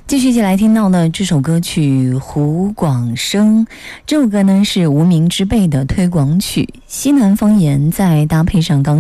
继续一起来听到的这首歌曲《胡广生》，这首歌呢是无名之辈的推广曲，西南方言再搭配上刚